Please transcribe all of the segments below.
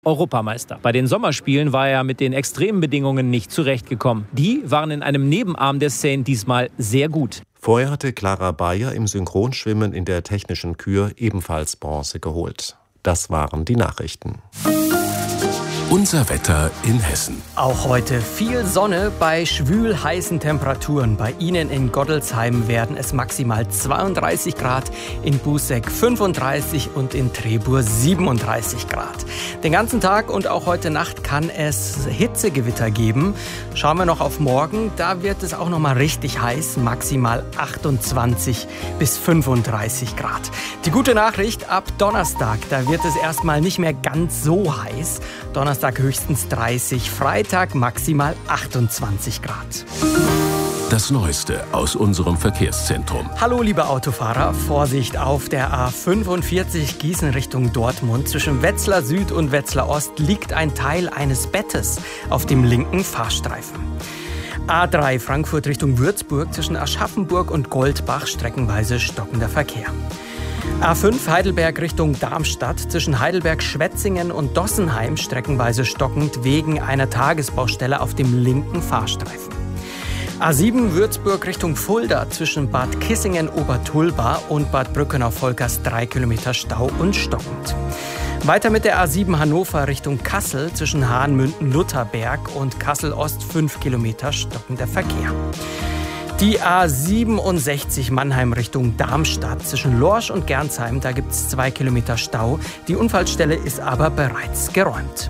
Europameister. Bei den Sommerspielen war er mit den extremen Bedingungen nicht zurechtgekommen. Die waren in einem Nebenarm der Seine diesmal sehr gut. Vorher hatte Clara Bayer im Synchronschwimmen in der technischen Kür ebenfalls Bronze geholt. Das waren die Nachrichten. Unser Wetter in Hessen. Auch heute viel Sonne bei schwül heißen Temperaturen. Bei Ihnen in Gottelsheim werden es maximal 32 Grad, in Buseck 35 und in Trebur 37 Grad. Den ganzen Tag und auch heute Nacht kann es Hitzegewitter geben. Schauen wir noch auf morgen, da wird es auch noch mal richtig heiß, maximal 28 bis 35 Grad. Die gute Nachricht, ab Donnerstag, da wird es erstmal nicht mehr ganz so heiß. Donnerstag höchstens 30, Freitag maximal 28 Grad. Das Neueste aus unserem Verkehrszentrum. Hallo liebe Autofahrer, Vorsicht auf der A45 Gießen Richtung Dortmund. Zwischen Wetzlar Süd und Wetzlar Ost liegt ein Teil eines Bettes auf dem linken Fahrstreifen. A3 Frankfurt Richtung Würzburg, zwischen Aschaffenburg und Goldbach streckenweise stockender Verkehr. A5 Heidelberg Richtung Darmstadt, zwischen Heidelberg-Schwetzingen und Dossenheim streckenweise stockend wegen einer Tagesbaustelle auf dem linken Fahrstreifen. A7 Würzburg Richtung Fulda, zwischen Bad Kissingen-Obertulba und Bad Brückenau-Volkers 3 Kilometer Stau und stockend. Weiter mit der A7 Hannover Richtung Kassel, zwischen Hahn-Münden-Lutherberg und Kassel-Ost 5 Kilometer stockender Verkehr. Die A67 Mannheim Richtung Darmstadt, zwischen Lorsch und Gernsheim, da gibt es 2 Kilometer Stau. Die Unfallstelle ist aber bereits geräumt.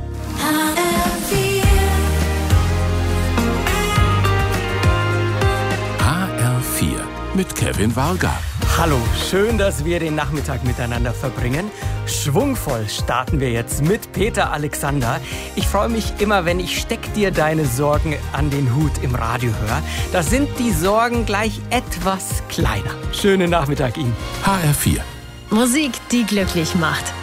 HR4 mit Kevin Varga. Hallo, schön, dass wir den Nachmittag miteinander verbringen. Schwungvoll starten wir jetzt mit Peter Alexander. Ich freue mich immer, wenn ich Steck dir deine Sorgen an den Hut im Radio höre. Da sind die Sorgen gleich etwas kleiner. Schönen Nachmittag Ihnen. HR4. Musik, die glücklich macht.